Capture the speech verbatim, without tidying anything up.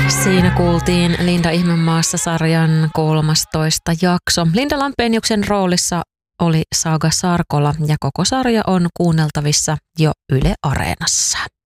Siinä kuultiin Linda Ihmemaassa-sarjan kolmastoista jakso. Linda Lampeniuksen roolissa oli Saga Sarkola ja koko sarja on kuunneltavissa jo Yle Areenassa.